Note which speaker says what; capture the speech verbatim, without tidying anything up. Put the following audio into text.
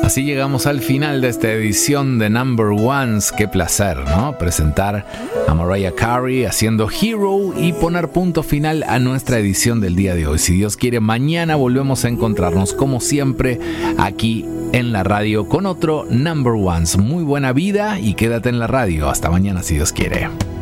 Speaker 1: Así llegamos al final de esta edición de Number Ones. Qué placer, ¿no? Presentar a Mariah Carey haciendo Hero y poner punto final a nuestra edición del día de hoy. Si Dios quiere, mañana volvemos a encontrarnos como siempre aquí en la radio con otro Number Ones. Muy buena vida y quédate en la radio. Hasta mañana si Dios quiere.